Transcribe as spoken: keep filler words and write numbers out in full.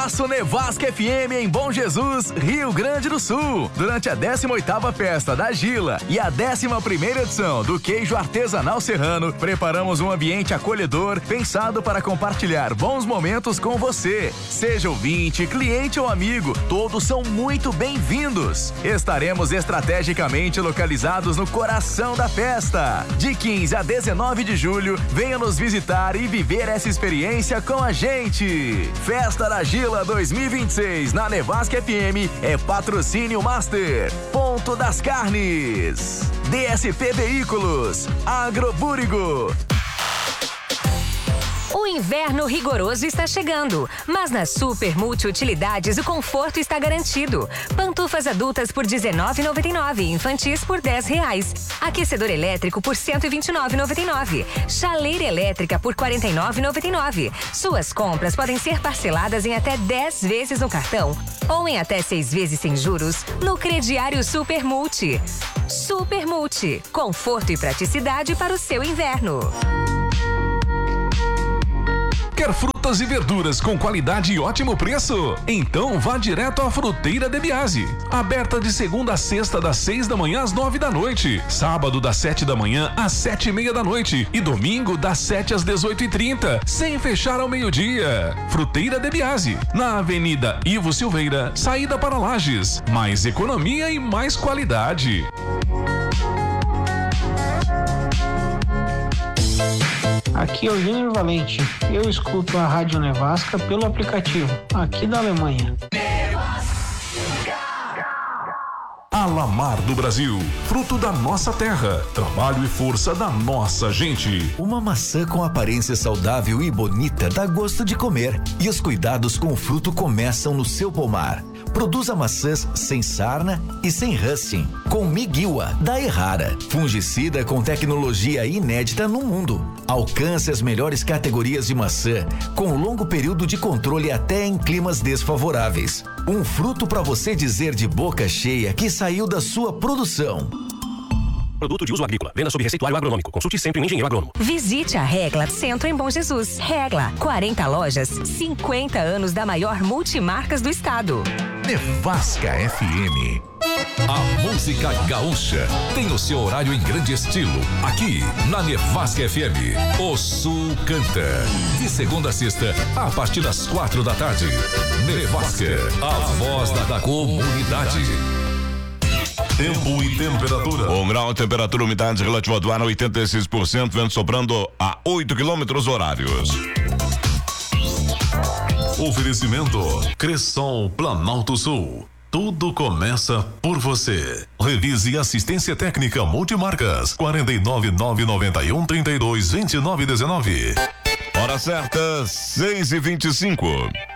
Espaço Nevasca F M em Bom Jesus, Rio Grande do Sul. Durante a décima oitava Festa da Gila e a décima primeira edição do Queijo Artesanal Serrano, preparamos um ambiente acolhedor pensado para compartilhar bons momentos com você. Seja ouvinte, cliente ou amigo, todos são muito bem-vindos. Estaremos estrategicamente localizados no coração da festa. De quinze a dezenove de julho, venha nos visitar e viver essa experiência com a gente. Festa da Gila dois mil e vinte e seis na Nevasca F M é patrocínio Master. Ponto das Carnes. D S P Veículos. Agrobúrigo. O inverno rigoroso está chegando, mas na Super Multiutilidades o conforto está garantido. Pantufas adultas por dezenove reais e noventa e nove centavos, infantis por dez reais. Aquecedor elétrico por cento e vinte e nove reais e noventa e nove centavos. Chaleira elétrica por quarenta e nove reais e noventa e nove centavos. Suas compras podem ser parceladas em até dez vezes no cartão ou em até seis vezes sem juros no crediário Super Multi. Super Multi, conforto e praticidade para o seu inverno. Quer frutas e verduras com qualidade e ótimo preço? Então vá direto à Fruteira de Biase. Aberta de segunda a sexta, das seis da manhã às nove da noite. Sábado, das sete da manhã às sete e meia da noite. E domingo, das sete às dezoito e trinta, sem fechar ao meio-dia. Fruteira de Biase, na Avenida Ivo Silveira, saída para Lages. Mais economia e mais qualidade. Aqui é o Júnior Valente. Eu escuto a Rádio Nevasca pelo aplicativo, aqui da Alemanha. Alamar do Brasil, fruto da nossa terra, trabalho e força da nossa gente. Uma maçã com aparência saudável e bonita dá gosto de comer, e os cuidados com o fruto começam no seu pomar. Produza maçãs sem sarna e sem rusting, com Miguiwa, da Errara, fungicida com tecnologia inédita no mundo. Alcance as melhores categorias de maçã, com longo período de controle até em climas desfavoráveis. Um fruto para você dizer de boca cheia que saiu da sua produção. Produto de uso agrícola. Venda sob receituário agronômico. Consulte sempre um engenheiro agrônomo. Visite a Regla Centro em Bom Jesus. Regla, quarenta lojas, cinquenta anos da maior multimarcas do estado. Nevasca F M. A música gaúcha tem o seu horário em grande estilo. Aqui na Nevasca F M. O Sul canta. De segunda a sexta, a partir das quatro da tarde. Nevasca, a voz da, da comunidade. Tempo e temperatura. Um grau, temperatura, umidade relativa do ar oitenta e seis por cento, vento soprando a oito quilômetros horários. Oferecimento Cresson Planalto Sul. Tudo começa por você. Revise assistência técnica multimarcas. quarenta e nove, nove noventa e um, trinta e dois, vinte e nove, dezenove. Hora certa, seis e vinte e cinco.